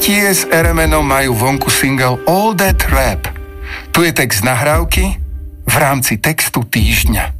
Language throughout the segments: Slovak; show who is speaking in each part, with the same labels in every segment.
Speaker 1: TS RMNO majú vonku single All That Rap. Tu je text nahrávky v rámci textu týždňa.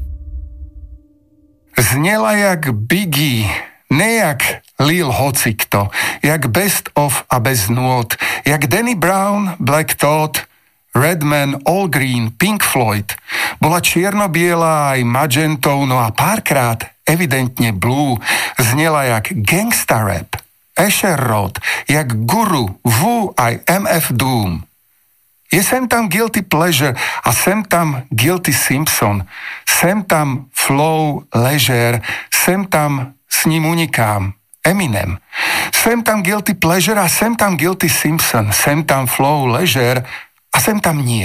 Speaker 1: Znela jak Biggie, nejak Lil hocikto, jak Best of a bez nôt, jak Danny Brown, Black Thought, Redman, All Green, Pink Floyd. Bola čierno-biela aj magentou, no a párkrát evidentne blue. Znela jak Gangsta Rap, Asher Road, jak Guru, Wu aj MF Doom. Je sem tam Guilty Pleasure a sem tam Guilty Simpson, sem tam Flow Leisure, sem tam s ním unikám Eminem. Sem tam Guilty Pleasure a sem tam Guilty Simpson, sem tam Flow Leisure a sem tam nie.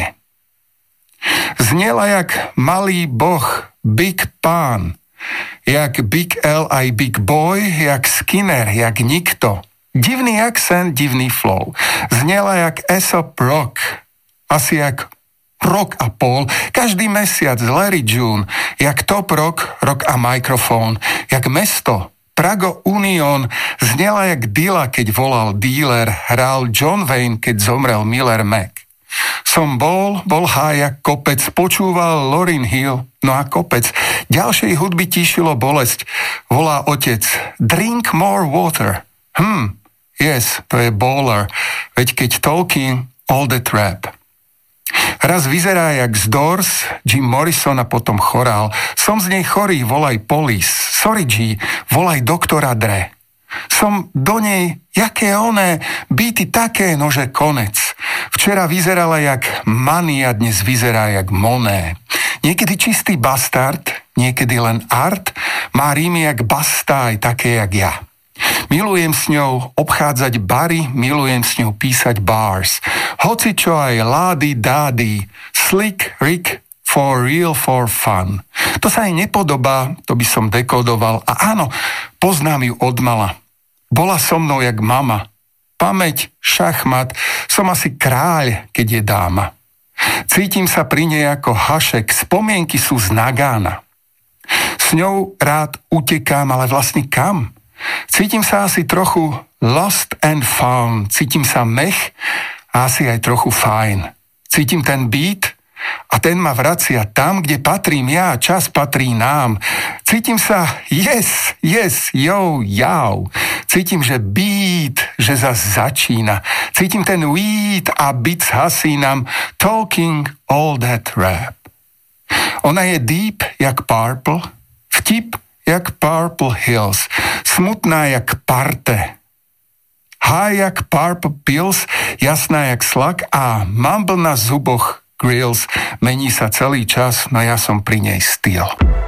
Speaker 1: Znela jak malý boh, Big Pun, jak Big L aj Big Boy, jak Skinner, jak nikto. Divný accent, divný flow. Znela jak Aesop Rock, asi jak rok a pol, každý mesiac Larry June, jak Top Rock, Rock a Microphone, jak mesto, Prago Union, znela jak Dilla, keď volal Dealer, hral John Wayne, keď zomrel Miller Mac. Som bol high jak kopec, počúval Lauryn Hill, no a kopec. Ďalšej hudby tíšilo bolesť, volá otec, drink more water. Yes, to je Baller, veď keď Tolkien, All That Rap. Raz vyzerá jak z Doors, Jim Morrison a potom chorál. Som z nej chorý, volaj Police. Sorry G, volaj doktora Dre. Som do nej, jaké oné, beaty také, nože konec. Včera vyzerala jak Money a dnes vyzerá jak Moné. Niekedy čistý bastard, niekedy len art, má rímy jak basta, aj také jak ja. Milujem s ňou obchádzať bary, milujem s ňou písať bars. Hocičo aj lády, dády, slick, Rick, for real, for fun. To sa jej nepodobá, to by som dekodoval. A áno, poznám ju odmala. Bola so mnou jak mama. Pamäť, šachmat, som asi kráľ, keď je dáma. Cítim sa pri nej ako Hašek, spomienky sú z Nagána. S ňou rád utekám, ale vlastne kam? Cítim sa asi trochu lost and found, cítim sa mech a asi aj trochu fajn. Cítim ten beat a ten ma vracia tam, kde patrím ja, čas patrí nám. Cítim sa yes, yo, jau. Cítim, že beat, že zas začína. Cítim ten weed a beat s hasínam, talking all that rap. Ona je deep jak Purple, vtip jak Purple Hills, smutná jak Parte, high jak Purple Pills, jasná jak slak a mumble na zuboch grills, mení sa celý čas, no ja som pri nej styl.